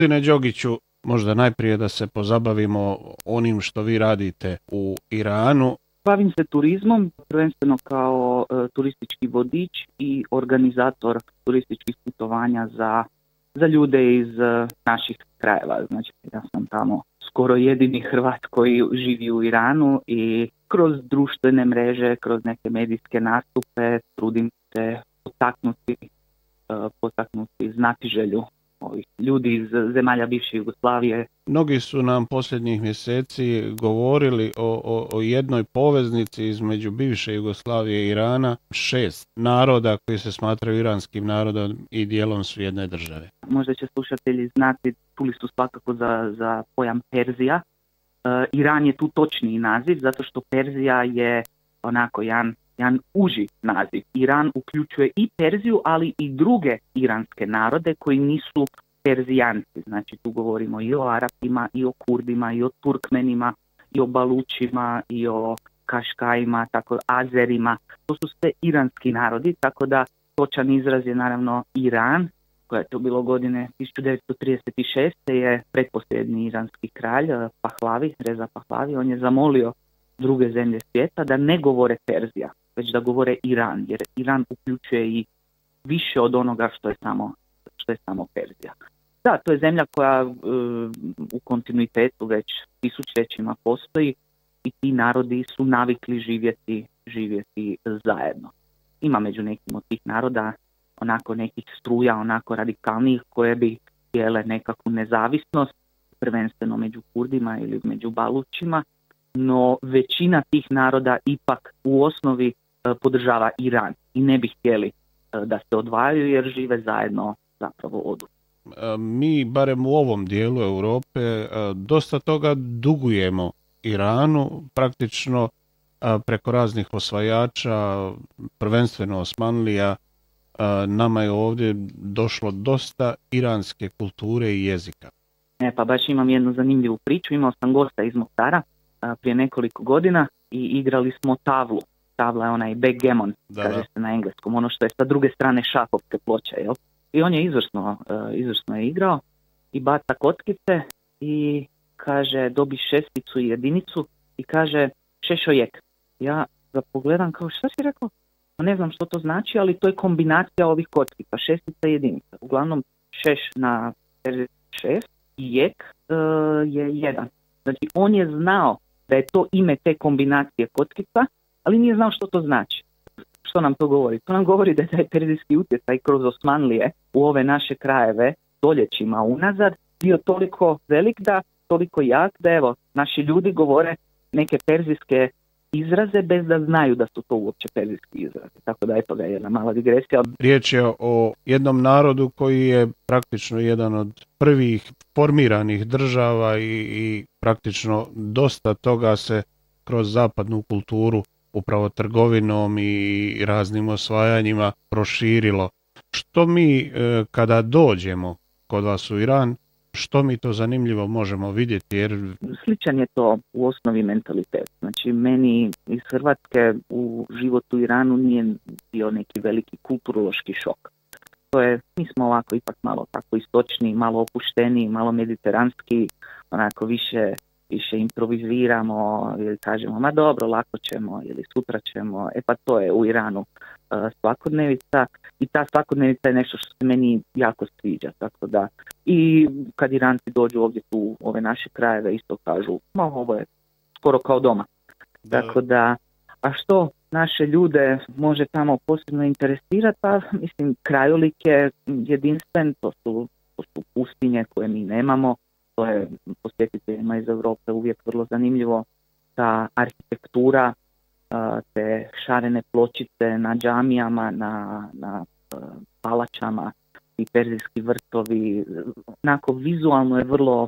Gospodine Đogiću, možda najprije da se pozabavimo onim što vi radite u Iranu. Bavim se turizmom, prvenstveno kao turistički vodič i organizator turističkih putovanja za ljude iz naših krajeva. Znači, ja sam tamo skoro jedini Hrvat koji živi u Iranu i kroz društvene mreže, kroz neke medijske nastupe trudim se potaknuti znatiželju ovih ljudi iz zemalja bivše Jugoslavije. Mnogi su nam posljednjih mjeseci govorili o jednoj poveznici između bivše Jugoslavije i Irana, 6 naroda koji se smatraju iranskim narodom i dijelom su jedne države. Možda će slušatelji znati, čuli su svakako za pojam Perzija. Iran je tu točniji naziv, zato što Perzija je onako jedan uži naziv. Iran uključuje i Perziju, ali i druge iranske narode koji nisu Perzijanci. Znači tu govorimo i o Arapima, i o Kurdima, i o Turkmenima, i o Balučima, i o Kaškajima, tako Azerima. To su sve iranski narodi, tako da točan izraz je naravno Iran, koja je to bilo godine 1936. je pretposljednji iranski kralj Pahlavi, Reza Pahlavi. On je zamolio druge zemlje svijeta da ne govore Perzija, već da govore Iran, jer Iran uključuje i više od onoga što je samo Perzija. Da, to je zemlja koja u kontinuitetu već tisućljećima postoji i ti narodi su navikli živjeti zajedno. Ima među nekim od tih naroda onako nekih struja, onako radikalnijih koje bi htjele nekakvu nezavisnost, prvenstveno među Kurdima ili među Balučima, no većina tih naroda ipak u osnovi podržava Iran i ne bi htjeli da se odvajaju jer žive zajedno zapravo odu. Mi, barem u ovom dijelu Europe, dosta toga dugujemo Iranu, praktično preko raznih osvajača, prvenstveno Osmanlija. Nama je ovdje došlo dosta iranske kulture i jezika. Pa baš imam jednu zanimljivu priču. Imao sam gosta iz Mostara prije nekoliko godina i igrali smo tavlu. Tavla je onaj backgammon, kaže se na engleskom, ono što je sa druge strane šahovske ploče, jel? I on je izvrsno je igrao i baca kockice i kaže dobi šesticu i jedinicu i kaže šešojek. Ja ga pogledam kao šta si rekao? Ne znam što to znači, ali to je kombinacija ovih kockica, šestica i jedinica. Uglavnom šeš na 6 i jek je 1. Znači on je znao da je to ime te kombinacije kockica, ali nije znao što to znači. Što nam to govori? To nam govori da je taj perzijski utjecaj kroz Osmanlije u ove naše krajeve stoljećima unazad bio toliko velik, toliko jak da evo, naši ljudi govore neke perzijske izraze bez da znaju da su to uopće perzijski izrazi. Tako da eto ga jedna mala digresija. Riječ je o jednom narodu koji je praktično jedan od prvih formiranih država i praktično dosta toga se kroz zapadnu kulturu upravo trgovinom i raznim osvajanjima proširilo. Što mi kada dođemo kod vas u Iran, što mi to zanimljivo možemo vidjeti? Jer sličan je to u osnovi mentalitet. Znači meni iz Hrvatske u životu u Iranu nije bio neki veliki kulturološki šok. Mi smo ovako ipak malo tako istočni, malo opušteniji, malo mediteranski, onako više improviziramo ili kažemo ma dobro, lako ćemo ili sutra ćemo. Pa to je u Iranu svakodnevica i ta svakodnevica je nešto što se meni jako sviđa. Tako da i kad Iranci dođu ovdje tu ove naše krajeve isto kažu ovo je skoro kao doma. Tako da, a što naše ljude može tamo posebno interesirati, pa mislim krajolik je jedinstven, to su pustinje koje mi nemamo. To je posjetiteljima iz Europe uvijek vrlo zanimljivo, ta arhitektura, te šarene pločice na džamijama, na palačama i perzijski vrtovi. Onako vizualno je vrlo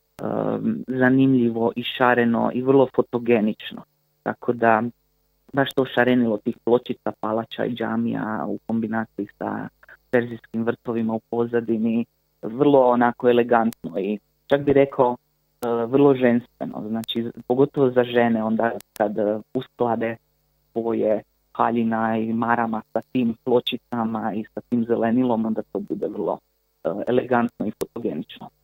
zanimljivo i šareno i vrlo fotogenično. Tako da baš to šarenilo tih pločica, palača i džamija u kombinaciji sa perzijskim vrtovima u pozadini, vrlo onako elegantno i čak bi rekao vrlo ženstveno, znači pogotovo za žene onda kad usklade svoje haljina i marama sa tim pločicama i sa tim zelenilom, onda to bude vrlo elegantno i fotogenično.